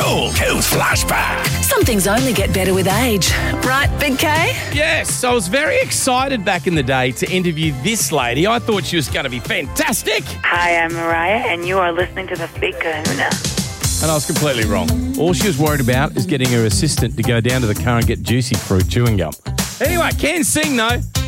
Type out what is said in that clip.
Cool Flashback. Some things only get better with age. Right, Big K? Yes, I was very excited back in the day to interview this lady. I thought she was going to be fantastic. Hi, I'm Mariah, and you are listening to The Big Kahuna. And I was completely wrong. All she was worried about is getting her assistant to go down to the car and get juicy fruit chewing gum. Anyway, can sing though.